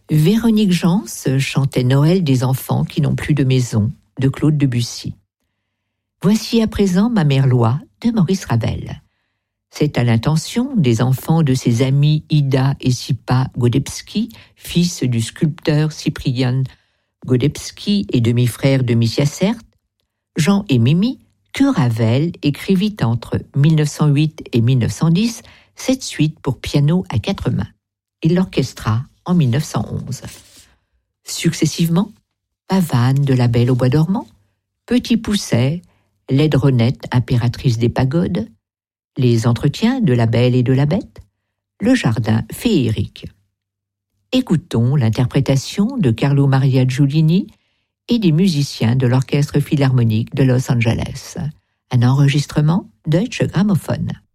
Véronique Jans chantait Noël des enfants qui n'ont plus de maison de Claude Debussy. Voici à présent Ma mère Loi de Maurice Ravel. C'est à l'intention des enfants de ses amis Ida et Sipa Godebski, fils du sculpteur Cyprien Godebski et demi-frère de Missia Sert, Jean et Mimi, que Ravel écrivit entre 1908 et 1910 cette suite pour piano à 4 mains. Il l'orchestra en 1911. Successivement, Pavane de la Belle au bois dormant, Petit Pousset, Laidronette, impératrice des pagodes, Les entretiens de la Belle et de la Bête, Le jardin féerique. Écoutons l'interprétation de Carlo Maria Giulini et des musiciens de l'Orchestre philharmonique de Los Angeles. Un enregistrement Deutsche Grammophon.